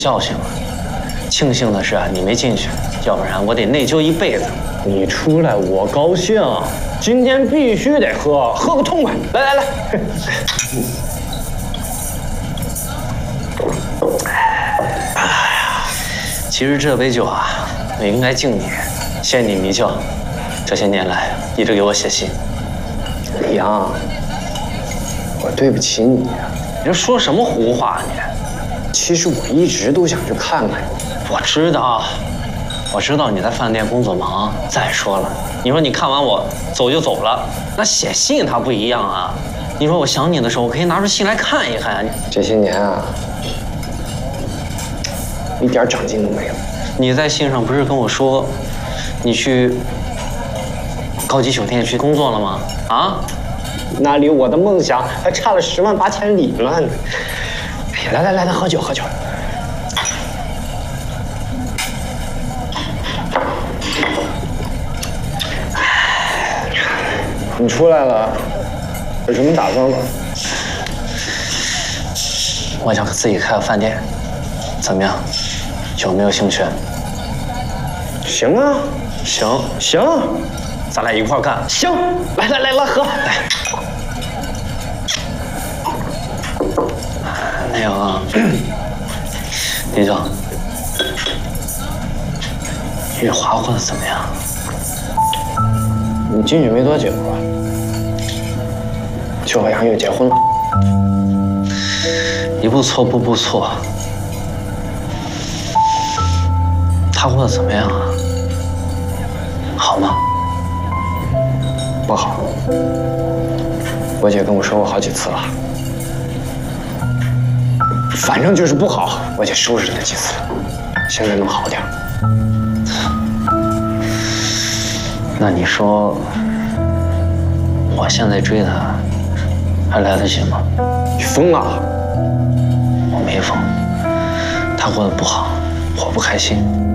教训了。庆幸的是啊，你没进去，要不然我得内疚一辈子。 你出来我高兴，今天必须得喝个痛快。来来来。 其实这杯酒啊，我应该敬你，谢你迷教，这些年来一直给我写信。 李阳，我对不起你。 你这说什么胡话啊你？ 其实我一直都想去看看你。 我知道你在饭店工作忙。再说了，你说你看完我走就走了，那写信它不一样啊。你说我想你的时候，我可以拿出信来看一看。 这些年啊，一点长进都没有。 你在信上不是跟我说，你去高级酒店去工作了吗？啊？ 那离我的梦想还差了10万8千里呢。来，喝酒。你出来了，有什么打算吗？ 我想自己开个饭店，怎么样？有没有兴趣？ 行啊，行， 咱俩一块儿干。 行，来，喝。来， 那个，李总，玉华混得怎么样？ 你进去没多久啊，就和杨月结婚了。 一步错步步错。他过得怎么样啊？好吗？ 不好，我姐跟我说过好几次了，反正就是不好。我姐收拾了她几次，现在能好点。 那你说，我现在追她，还来得及吗？ 你疯了？ 我没疯，她过得不好，我不开心。